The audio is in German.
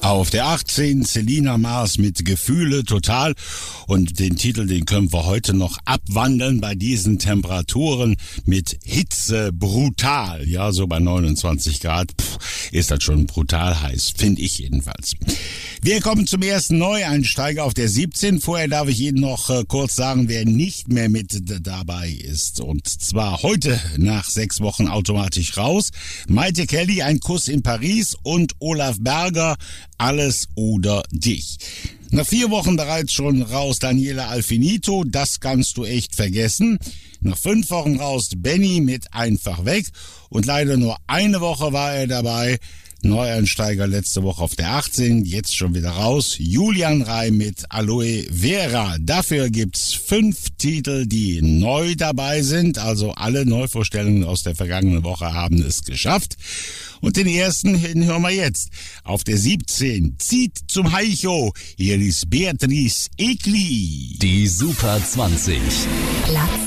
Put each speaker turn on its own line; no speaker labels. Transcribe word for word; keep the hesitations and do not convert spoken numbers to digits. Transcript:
Auf der achtzehn Selina Mars mit Gefühle total, und den Titel, den können wir heute noch abwandeln bei diesen Temperaturen mit Hitze brutal. Ja, so bei neunundzwanzig Grad pff, ist das schon brutal heiß, finde ich jedenfalls. Wir kommen zum ersten Neueinsteiger auf der siebzehn. Vorher darf ich Ihnen noch äh, kurz sagen, wer nicht mehr mit d- dabei ist. Und zwar heute nach sechs Wochen automatisch raus. Maite Kelly, Ein Kuss in Paris, und Olaf Berger, Alles oder dich. Nach vier Wochen bereits schon raus Daniela Alfinito, Das kannst du echt vergessen. Nach fünf Wochen raus Benny mit Einfach weg. Und leider nur eine Woche war er dabei. Neueinsteiger letzte Woche auf der achtzehn, jetzt schon wieder raus. Julian Rey mit Aloe Vera. Dafür gibt's fünf Titel, die neu dabei sind. Also alle Neuvorstellungen aus der vergangenen Woche haben es geschafft. Und den ersten, den hören wir jetzt. Auf der siebzehn, Zieht zum Heicho. Hier ist Beatrice Egli.
Die Super zwanzig.
Platz